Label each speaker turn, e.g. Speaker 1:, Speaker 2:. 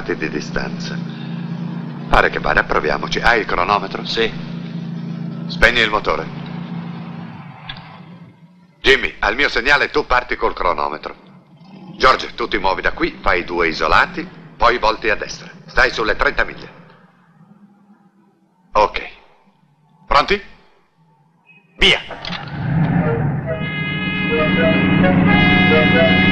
Speaker 1: isolati di distanza. Pare che vada, proviamoci. Hai il cronometro?
Speaker 2: Sì.
Speaker 1: Spegni il motore. Jimmy, al mio segnale tu parti col cronometro. George, tu ti muovi da qui, fai 2 isolati, poi volti a destra. Stai sulle 30 miglia. Ok. Pronti? Via!